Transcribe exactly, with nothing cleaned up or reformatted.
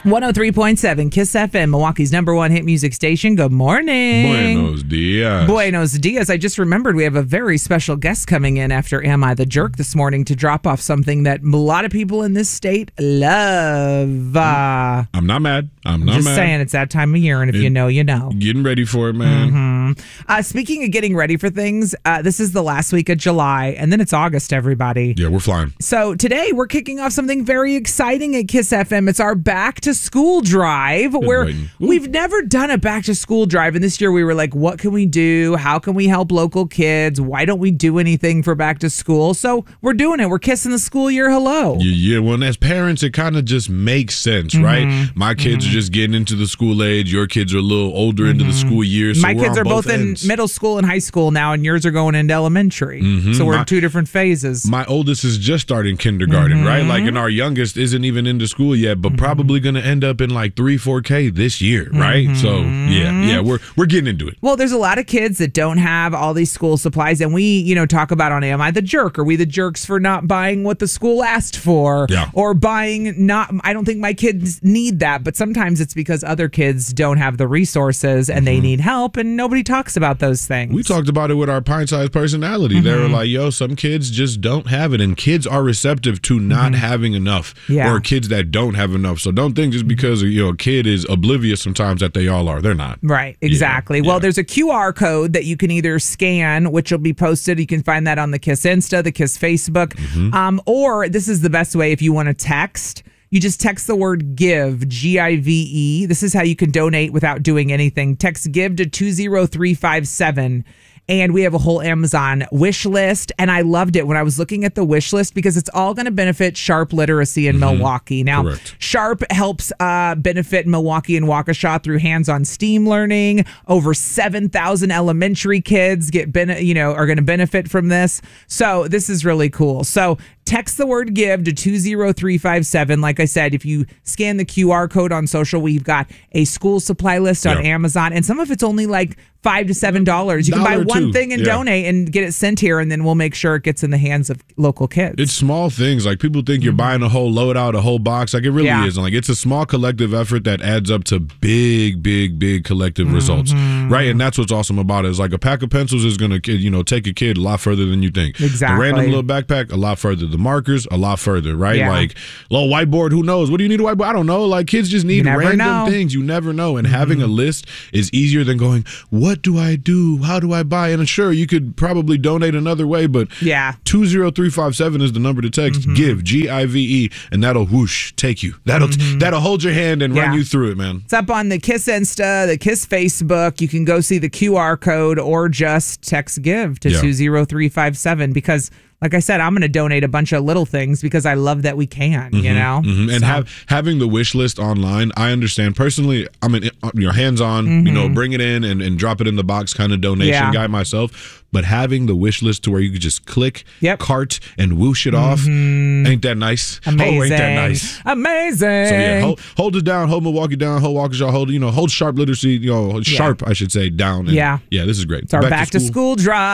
one oh three point seven Kiss F M, Milwaukee's number one hit music station. Good morning. Buenos dias. Buenos dias. I just remembered we have a very special guest coming in after Am I the Jerk this morning to drop off something that a lot of people in this state love. Uh, I'm not mad. I'm not just mad. saying it's that time of year, and if It- you know, you know. Getting ready for it, man. Mm-hmm. Uh, speaking of getting ready for things, uh, this is the last week of July, and then it's August, everybody. Yeah, we're flying. So today we're kicking off something very exciting at Kiss F M. It's our back to school drive, where waiting. Ooh. we've never done a back to school drive. And this year we were like, what can we do? How can we help local kids? Why don't we do anything for back to school? So we're doing it. We're kissing the school year hello. Yeah, yeah. Well, and as parents, it kind of just makes sense, Mm-hmm. right? My kids Mm-hmm. are just getting into the school age. Your kids are a little older into the school year. So My we're kids on are both ends. in middle school and high school now, and yours are going into elementary. Mhm. So we're My- in two different phases. My oldest is just starting kindergarten, right? Like, and our youngest isn't even into school yet, but probably going to end up in like three, four K this year, right? So yeah, yeah, we're we're getting into it. Well, there's a lot of kids that don't have all these school supplies, and we, you know, talk about on Am I the Jerk? Are we the jerks for not buying what the school asked for? Yeah. Or buying not, I don't think my kids need that, but sometimes it's because other kids don't have the resources and they need help, and nobody talks about those things. We talked about it with our pint-sized personality. They were like, yo, some kids just don't have it, and kids are receptive to not having enough, Yeah. or kids that don't have enough. So don't think just because you know a kid is oblivious sometimes that they all are. They're not. Right, exactly. Yeah, Well, yeah. there's a Q R code that you can either scan, which will be posted. You can find that on the Kiss Insta, the Kiss Facebook, Mm-hmm. um, or this is the best way if you want to text. You just text the word GIVE, G I V E. This is how you can donate without doing anything. Text GIVE to two zero three five seven. And we have a whole Amazon wish list. And I loved it when I was looking at the wish list because it's all going to benefit Sharp literacy in Milwaukee. Now, Correct. Sharp helps uh, benefit Milwaukee and Waukesha through hands-on STEAM learning. Over seven thousand elementary kids get bene- you know, are going to benefit from this. So this is really cool. So text the word GIVE to two zero three five seven. Like I said, if you scan the Q R code on social, we've got a school supply list on Yeah. Amazon. And some of it's only like five to seven dollars. You can buy Dollar or one two. thing and Yeah. donate and get it sent here, and then we'll make sure it gets in the hands of local kids. It's small things. Like people think you're buying a whole loadout, a whole box. Like it really Yeah. isn't. Like it's a small collective effort that adds up to big, big, big collective results, right? And that's what's awesome about it. Is like a pack of pencils is gonna, you know, take a kid a lot further than you think. Exactly. A random little backpack, a lot further. The markers, a lot further, right? Yeah. Like little whiteboard. Who knows? What do you need a whiteboard? I don't know. Like kids just need never random know. things. You never know. And having a list is easier than going, what do I do? How do I buy? And sure, you could probably donate another way, but Yeah. two zero three five seven is the number to text. Give, G I V E, and that'll whoosh take you. That'll that'll hold your hand and run Yeah. you through it, man. It's up on the Kiss Insta, the Kiss Facebook. You can go see the Q R code or just text GIVE to Yeah. two zero three five seven because, like I said, I'm going to donate a bunch of little things because I love that we can, you know? Mhm. And So- have having the wish list online, I understand personally. I'm an you know hands on, you know, bring it in and, and drop it in the box kind of donation Yeah. guy myself. But having the wish list to where you could just click, Yep. cart, and whoosh it off, ain't that nice? Amazing. Oh, ain't that nice? Amazing. So yeah, hold, hold it down, hold Milwaukee down, hold Waukesha, hold you know, hold Sharp literacy, you know, Sharp I should say down. And Yeah. yeah, this is great. It's our back, to school drive.